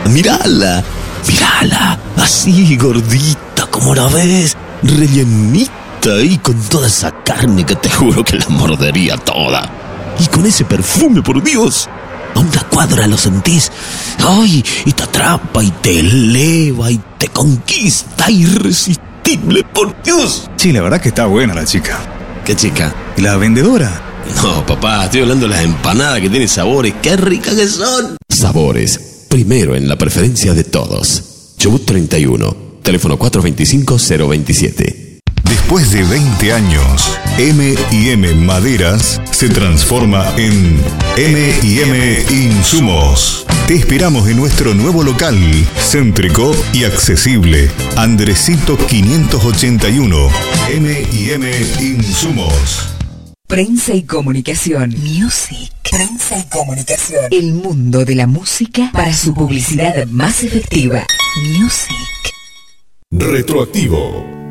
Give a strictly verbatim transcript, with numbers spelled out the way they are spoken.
Mírala, mírala, así gordita como la ves, rellenita y con toda esa carne que te juro que la mordería toda. Y con ese perfume, por Dios, a una cuadra lo sentís, ay, y te atrapa y te eleva y te conquista, irresistible, por Dios. Sí, la verdad que está buena la chica. ¿Qué chica? ¿Y la vendedora? No, papá, estoy hablando de las empanadas que tienen sabores, qué ricas que son. Sabores, primero en la preferencia de todos. Chubut treinta y uno, teléfono cuatro dos cinco cero dos siete. Después de veinte años, eme y eme Maderas se transforma en eme y eme Insumos. Te esperamos en nuestro nuevo local, céntrico y accesible. Andresito quinientos ochenta y uno, eme y eme Insumos. Prensa y comunicación. Music. Prensa y comunicación. El mundo de la música para su publicidad más efectiva. Music. Retroactivo.